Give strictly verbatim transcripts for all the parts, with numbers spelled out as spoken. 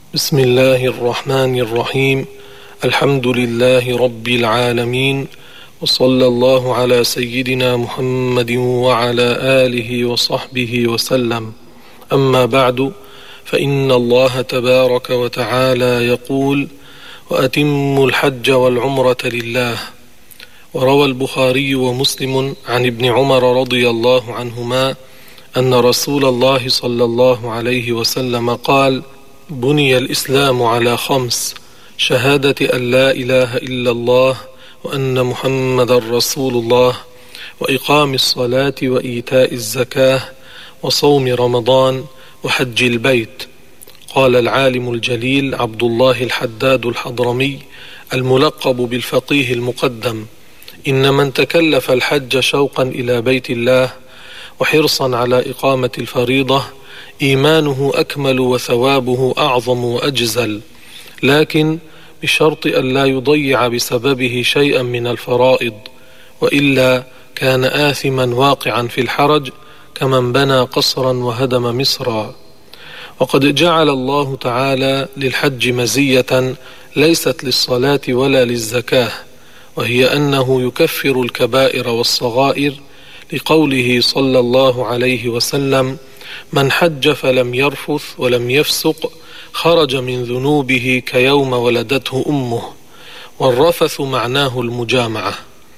بسم الله الرحمن الرحيم. الحمد لله رب العالمين، وصلى الله على سيدنا محمد وعلى آله وصحبه وسلم. أما بعد، فإن الله تبارك وتعالى يقول: وأتموا الحج والعمرة لله. وروى البخاري ومسلم عن ابن عمر رضي الله عنهما أن رسول الله صلى الله عليه وسلم قال: بني الإسلام على خمس: شهادة أن لا إله إلا الله وأن محمد رسول الله، وإقام الصلاة وإيتاء الزكاة، وصوم رمضان، وحج البيت. قال العالم الجليل عبد الله الحداد الحضرمي الملقب بالفقيه المقدم: إن من تكلف الحج شوقا إلى بيت الله وحرصا على إقامة الفريضة إيمانه أكمل وثوابه أعظم وأجزل، لكن بشرط أن لا يضيع بسببه شيئا من الفرائض، وإلا كان آثما واقعا في الحرج كمن بنى قصرا وهدم مصرا. وقد جعل الله تعالى للحج مزية ليست للصلاة ولا للزكاة، وهي أنه يكفر الكبائر والصغائر، لقوله صلى الله عليه وسلم: من حج فلم يرفث ولم يفسق خرج من ذنوبه كيوم ولدته أمه. والرفث معناه المجامعة.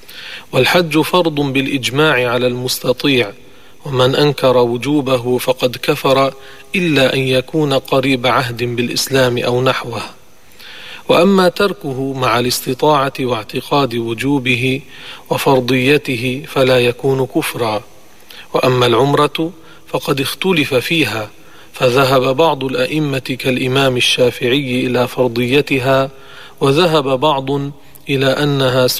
والحج فرض بالإجماع على المستطيع، ومن أنكر وجوبه فقد كفر إلا أن يكون قريب عهد بالإسلام أو نحوه. وأما تركه مع الاستطاعة واعتقاد وجوبه وفرضيته فلا يكون كفرا. وأما العمرة فقد اختلف فيها، فذهب بعض الأئمة كالإمام الشافعي إلى فرضيتها، وذهب بعض إلى أنها